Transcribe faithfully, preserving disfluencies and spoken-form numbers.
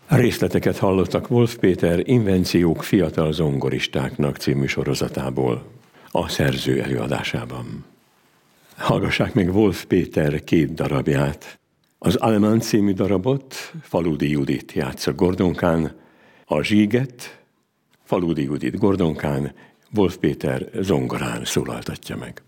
Részleteket hallottak Wolf Péter Invenciók fiatal zongoristáknak című sorozatából a szerző előadásában. Hallgassák meg Wolf Péter két darabját. Az Alemán című darabot Faludi Judit játsza gordonkán, a Zsíget Faludi Judit gordonkán, Wolf Péter zongorán szólaltatja meg.